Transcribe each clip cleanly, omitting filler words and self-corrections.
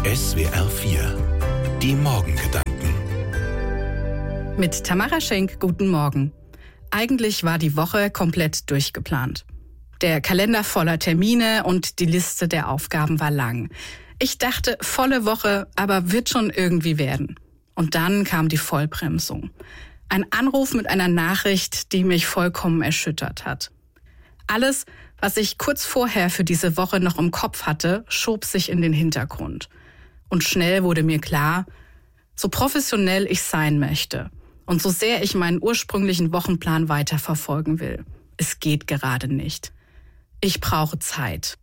SWR 4, die Morgengedanken. Mit Tamara Schenk, guten Morgen. Eigentlich war die Woche komplett durchgeplant. Der Kalender voller Termine und die Liste der Aufgaben war lang. Ich dachte, volle Woche, aber wird schon irgendwie werden. Und dann kam die Vollbremsung. Ein Anruf mit einer Nachricht, die mich vollkommen erschüttert hat. Alles, was ich kurz vorher für diese Woche noch im Kopf hatte, schob sich in den Hintergrund. Und schnell wurde mir klar, so professionell ich sein möchte und so sehr ich meinen ursprünglichen Wochenplan weiterverfolgen will, es geht gerade nicht. Ich brauche Zeit.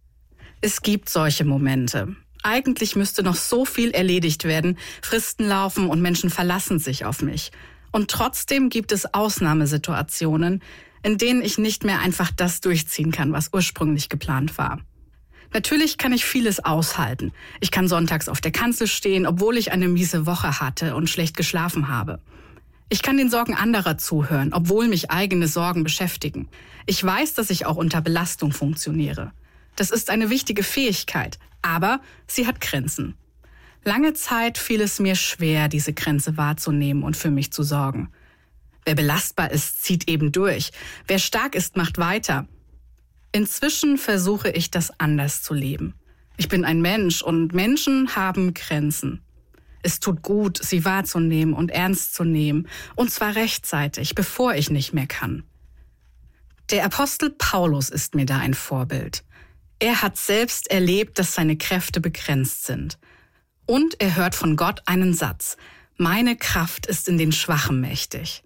Es gibt solche Momente. Eigentlich müsste noch so viel erledigt werden, Fristen laufen und Menschen verlassen sich auf mich. Und trotzdem gibt es Ausnahmesituationen, in denen ich nicht mehr einfach das durchziehen kann, was ursprünglich geplant war. Natürlich kann ich vieles aushalten. Ich kann sonntags auf der Kanzel stehen, obwohl ich eine miese Woche hatte und schlecht geschlafen habe. Ich kann den Sorgen anderer zuhören, obwohl mich eigene Sorgen beschäftigen. Ich weiß, dass ich auch unter Belastung funktioniere. Das ist eine wichtige Fähigkeit, aber sie hat Grenzen. Lange Zeit fiel es mir schwer, diese Grenze wahrzunehmen und für mich zu sorgen. Wer belastbar ist, zieht eben durch. Wer stark ist, macht weiter. Inzwischen versuche ich, das anders zu leben. Ich bin ein Mensch und Menschen haben Grenzen. Es tut gut, sie wahrzunehmen und ernst zu nehmen, und zwar rechtzeitig, bevor ich nicht mehr kann. Der Apostel Paulus ist mir da ein Vorbild. Er hat selbst erlebt, dass seine Kräfte begrenzt sind. Und er hört von Gott einen Satz: Meine Kraft ist in den Schwachen mächtig.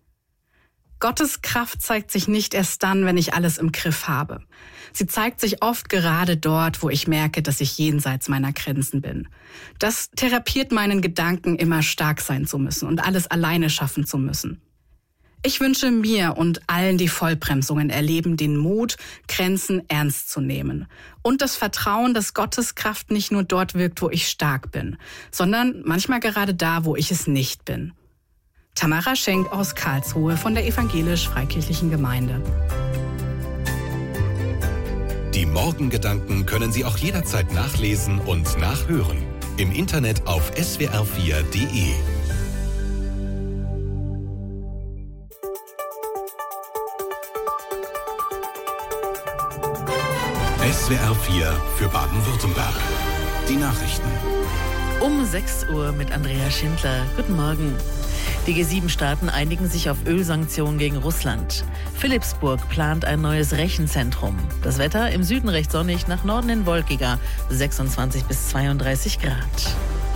Gottes Kraft zeigt sich nicht erst dann, wenn ich alles im Griff habe. Sie zeigt sich oft gerade dort, wo ich merke, dass ich jenseits meiner Grenzen bin. Das therapiert meinen Gedanken, immer stark sein zu müssen und alles alleine schaffen zu müssen. Ich wünsche mir und allen, die Vollbremsungen erleben, den Mut, Grenzen ernst zu nehmen. Und das Vertrauen, dass Gottes Kraft nicht nur dort wirkt, wo ich stark bin, sondern manchmal gerade da, wo ich es nicht bin. Tamara Schenk aus Karlsruhe von der Evangelisch-Freikirchlichen Gemeinde. Die Morgengedanken können Sie auch jederzeit nachlesen und nachhören. Im Internet auf swr4.de. SWR 4 für Baden-Württemberg. Die Nachrichten. Um 6 Uhr mit Andrea Schindler. Guten Morgen. Die G7-Staaten einigen sich auf Ölsanktionen gegen Russland. Philipsburg plant ein neues Rechenzentrum. Das Wetter im Süden recht sonnig, nach Norden hin wolkiger, 26 bis 32 Grad.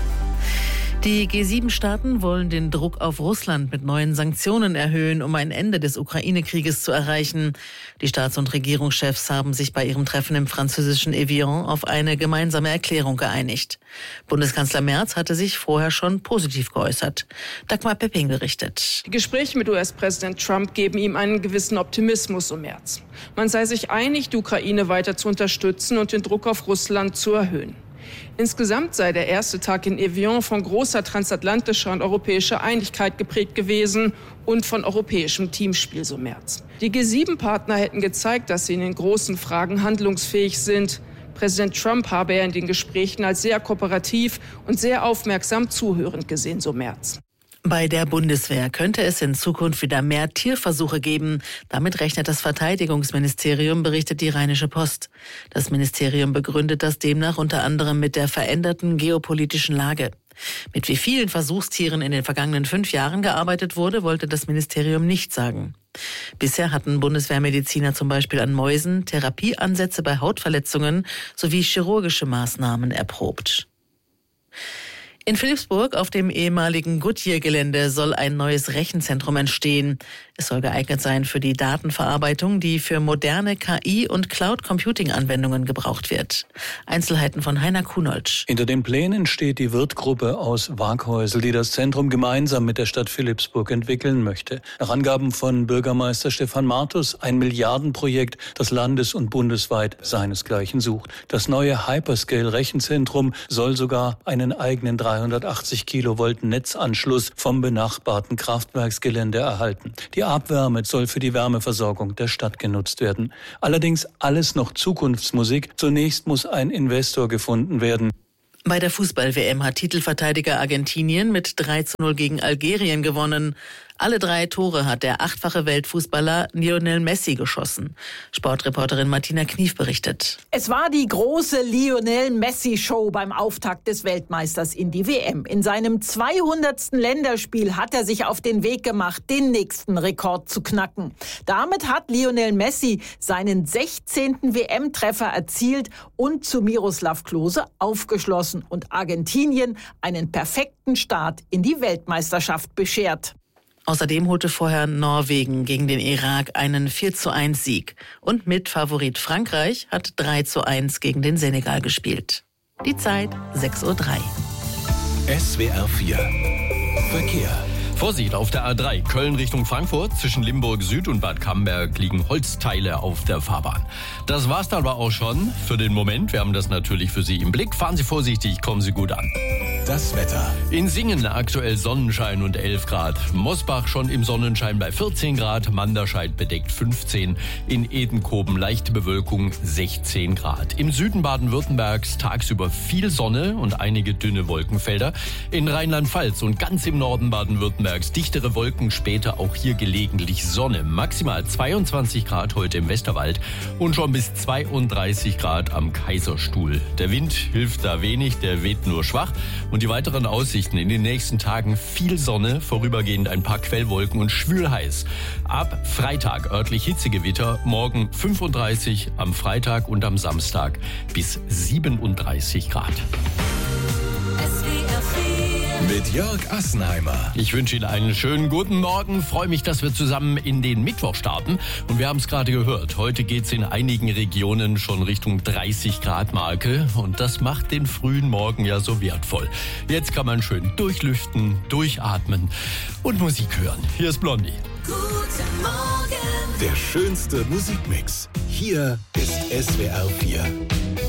Die G7-Staaten wollen den Druck auf Russland mit neuen Sanktionen erhöhen, um ein Ende des Ukraine-Krieges zu erreichen. Die Staats- und Regierungschefs haben sich bei ihrem Treffen im französischen Evian auf eine gemeinsame Erklärung geeinigt. Bundeskanzler Merz hatte sich vorher schon positiv geäußert. Dagmar Pepping berichtet. Die Gespräche mit US-Präsident Trump geben ihm einen gewissen Optimismus um Merz. Man sei sich einig, die Ukraine weiter zu unterstützen und den Druck auf Russland zu erhöhen. Insgesamt sei der erste Tag in Evian von großer transatlantischer und europäischer Einigkeit geprägt gewesen und von europäischem Teamspiel, so Merz. Die G7-Partner hätten gezeigt, dass sie in den großen Fragen handlungsfähig sind. Präsident Trump habe er in den Gesprächen als sehr kooperativ und sehr aufmerksam zuhörend gesehen, so Merz. Bei der Bundeswehr könnte es in Zukunft wieder mehr Tierversuche geben. Damit rechnet das Verteidigungsministerium, berichtet die Rheinische Post. Das Ministerium begründet das demnach unter anderem mit der veränderten geopolitischen Lage. Mit wie vielen Versuchstieren in den vergangenen 5 Jahren gearbeitet wurde, wollte das Ministerium nicht sagen. Bisher hatten Bundeswehrmediziner zum Beispiel an Mäusen Therapieansätze bei Hautverletzungen sowie chirurgische Maßnahmen erprobt. In Philipsburg auf dem ehemaligen Goodyear-Gelände soll ein neues Rechenzentrum entstehen. Es soll geeignet sein für die Datenverarbeitung, die für moderne KI- und Cloud-Computing-Anwendungen gebraucht wird. Einzelheiten von Heiner Kunold. Hinter den Plänen steht die Wirtgruppe aus Waaghäusel, die das Zentrum gemeinsam mit der Stadt Philipsburg entwickeln möchte. Nach Angaben von Bürgermeister Stefan Martus ein Milliardenprojekt, das landes- und bundesweit seinesgleichen sucht. Das neue Hyperscale-Rechenzentrum soll sogar einen eigenen 380 Kilovolt Netzanschluss vom benachbarten Kraftwerksgelände erhalten. Die Abwärme soll für die Wärmeversorgung der Stadt genutzt werden. Allerdings alles noch Zukunftsmusik. Zunächst muss ein Investor gefunden werden. Bei der Fußball-WM hat Titelverteidiger Argentinien mit 3:0 gegen Algerien gewonnen. Alle 3 Tore hat der 8-fache Weltfußballer Lionel Messi geschossen. Sportreporterin Martina Knief berichtet. Es war die große Lionel Messi-Show beim Auftakt des Weltmeisters in die WM. In seinem 200. Länderspiel hat er sich auf den Weg gemacht, den nächsten Rekord zu knacken. Damit hat Lionel Messi seinen 16. WM-Treffer erzielt und zu Miroslav Klose aufgeschlossen und Argentinien einen perfekten Start in die Weltmeisterschaft beschert. Außerdem holte vorher Norwegen gegen den Irak einen 4:1 Sieg. Und Mitfavorit Frankreich hat 3:1 gegen den Senegal gespielt. Die Zeit 6:03 Uhr. SWR 4 Verkehr. Vorsicht auf der A3 Köln Richtung Frankfurt. Zwischen Limburg Süd und Bad Camberg liegen Holzteile auf der Fahrbahn. Das war's dann aber auch schon für den Moment. Wir haben das natürlich für Sie im Blick. Fahren Sie vorsichtig, kommen Sie gut an. Das Wetter. In Singen aktuell Sonnenschein und 11 Grad. Mosbach schon im Sonnenschein bei 14 Grad. Manderscheid bedeckt 15. In Edenkoben leichte Bewölkung 16 Grad. Im Süden Baden-Württembergs tagsüber viel Sonne und einige dünne Wolkenfelder. In Rheinland-Pfalz und ganz im Norden Baden-Württembergs dichtere Wolken, später auch hier gelegentlich Sonne. Maximal 22 Grad heute im Westerwald und schon bis 32 Grad am Kaiserstuhl. Der Wind hilft da wenig, der weht nur schwach. Und die weiteren Aussichten in den nächsten Tagen viel Sonne, vorübergehend ein paar Quellwolken und schwülheiß. Ab Freitag örtlich Hitzegewitter, morgen 35, am Freitag und am Samstag bis 37 Grad. Mit Jörg Assenheimer. Ich wünsche Ihnen einen schönen guten Morgen. Freue mich, dass wir zusammen in den Mittwoch starten. Und wir haben es gerade gehört. Heute geht es in einigen Regionen schon Richtung 30 Grad Marke. Und das macht den frühen Morgen ja so wertvoll. Jetzt kann man schön durchlüften, durchatmen und Musik hören. Hier ist Blondie. Guten Morgen. Der schönste Musikmix. Hier ist SWR 4.